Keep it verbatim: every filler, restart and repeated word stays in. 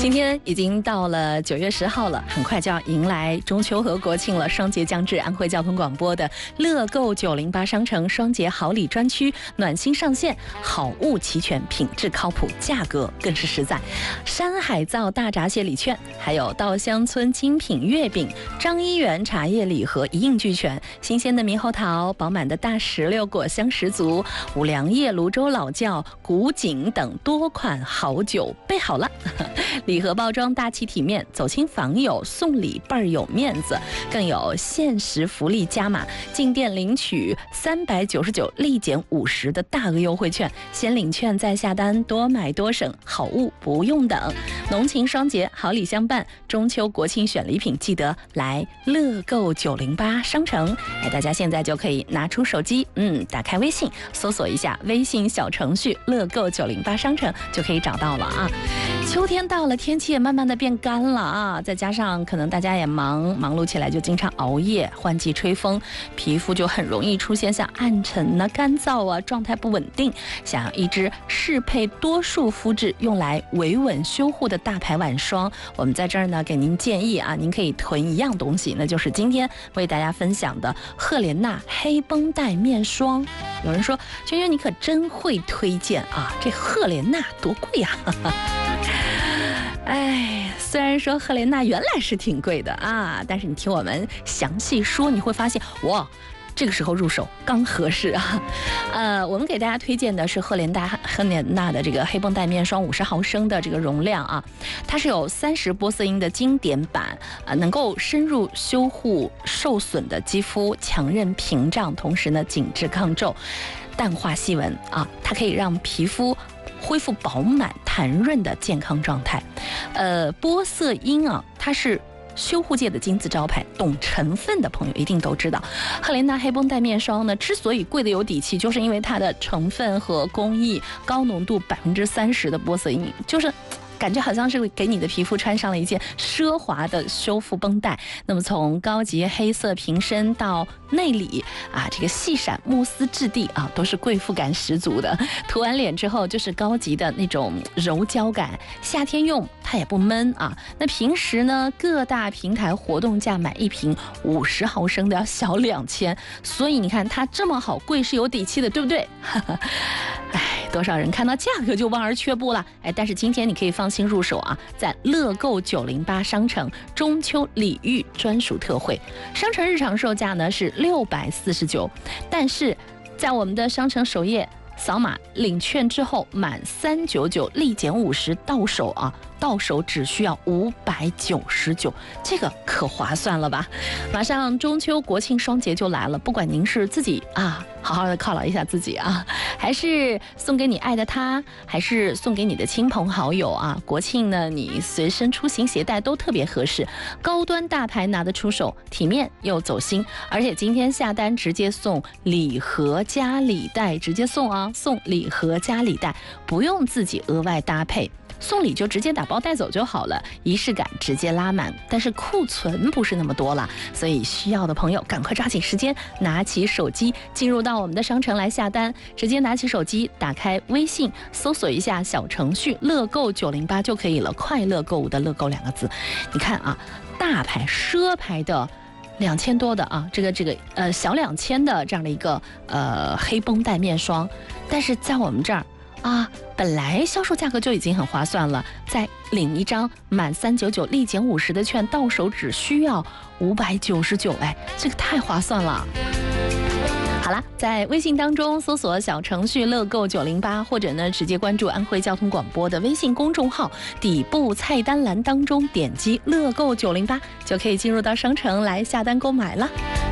今天已经到了九月十号了，很快就要迎来中秋和国庆了。双节将至，安徽交通广播的乐购九零八商城双节好礼专区暖心上线，好物齐全，品质靠谱，价格更是实在。山海造大闸蟹礼券，还有稻香村精品月饼、张一元茶叶礼盒一应俱全，新鲜的猕猴桃、饱满的大石榴果香十足，五粮液、泸州老窖、古井等多款好酒备好了。礼盒包装大气体面，走亲访友送礼倍儿有面子，更有限时福利加码，进店领取三百九十九立减五十的大额优惠券，先领券再下单，多买多省，好物不用等。浓情双节，好礼相伴，中秋国庆选礼品，记得来乐购九零八商城。哎，大家现在就可以拿出手机，嗯，打开微信，搜索一下微信小程序乐购九零八商城，就可以找到了啊。秋天到了，天气也慢慢的变干了啊，再加上可能大家也忙忙碌起来，就经常熬夜，换季吹风，皮肤就很容易出现像暗沉啊、干燥啊，状态不稳定。想要一支适配多数肤质，用来维稳修护的大牌晚霜，我们在这儿呢给您建议啊，您可以囤一样东西，那就是今天为大家分享的赫莲娜黑绷带面霜。有人说，娟娟你可真会推荐啊，这赫莲娜多贵呀、啊！哎，虽然说赫莲娜原来是挺贵的啊，但是你听我们详细说，你会发现哇，这个时候入手刚合适啊。呃，我们给大家推荐的是赫莲娜赫莲娜的这个黑绷带面霜，五十毫升的这个容量啊，它是有三十玻色因的经典版，呃，能够深入修护受损的肌肤，强韧屏障，同时呢紧致抗皱，淡化细纹啊，它可以让皮肤恢复饱满弹润的健康状态。呃，玻色因啊，它是修护界的金字招牌，懂成分的朋友一定都知道。赫莲娜黑绷带面霜呢，之所以贵的有底气，就是因为它的成分和工艺高浓度百分之三十的玻色因，就是感觉好像是给你的皮肤穿上了一件奢华的修复绷带。那么从高级黑色瓶身到内里啊，这个细闪慕斯质地啊，都是贵妇感十足的。涂完脸之后就是高级的那种柔焦感，夏天用它也不闷啊。那平时呢，各大平台活动价买一瓶五十毫升的要小两千，所以你看它这么好，贵是有底气的，对不对？哎，多少人看到价格就望而却步了。哎，但是今天你可以放心入手啊，在乐购九零八商城中秋礼遇专属特惠，商城日常售价呢是六百四十九，但是在我们的商城首页扫码领券之后，满三九九立减五十，到手啊，到手只需要五百九十九，这个可划算了吧？马上中秋国庆双节就来了，不管您是自己啊，好好的犒劳一下自己啊，还是送给你爱的他，还是送给你的亲朋好友啊，国庆呢，你随身出行携带都特别合适，高端大牌拿得出手，体面又走心，而且今天下单直接送礼盒加礼袋，直接送啊，送礼盒加礼袋，不用自己额外搭配。送礼就直接打包带走就好了，仪式感直接拉满，但是库存不是那么多了，所以需要的朋友赶快抓紧时间，拿起手机进入到我们的商城来下单，直接拿起手机打开微信搜索一下小程序乐购九零八就可以了，快乐购物的乐购两个字。你看啊，大牌奢牌的两千多的啊，这个这个呃小两千的这样的一个呃黑绷带面霜，但是在我们这儿啊，本来销售价格就已经很划算了，再领一张满三九九立减五十的券，到手只需要五百九十九，哎，这个太划算了。好了，在微信当中搜索小程序乐购九零八，或者呢直接关注安徽交通广播的微信公众号，底部菜单栏当中点击乐购九零八，就可以进入到商城来下单购买了。